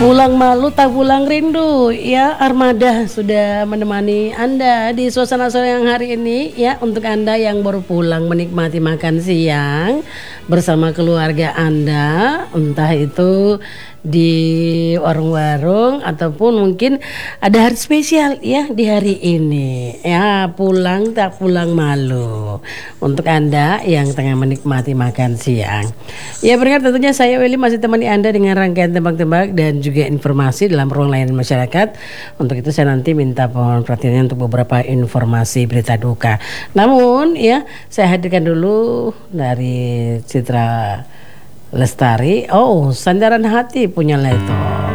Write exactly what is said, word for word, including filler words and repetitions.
Pulang malu tak pulang rindu. Ya, Armada sudah menemani Anda di suasana sore yang hari ini ya, untuk Anda yang baru pulang menikmati makan siang bersama keluarga Anda, entah itu di warung-warung ataupun mungkin ada hari spesial ya di hari ini. Ya, pulang tak pulang malu. Untuk Anda yang tengah menikmati makan siang. Ya, berkat tentunya saya Welly masih temani Anda dengan rangkaian tebak-tebak dan juga informasi dalam ruang layanan masyarakat. Untuk itu saya nanti minta mohon perhatiannya untuk beberapa informasi berita duka. Namun ya, saya hadirkan dulu dari Citra Lestari. Oh, Sandaran Hati punya Leto.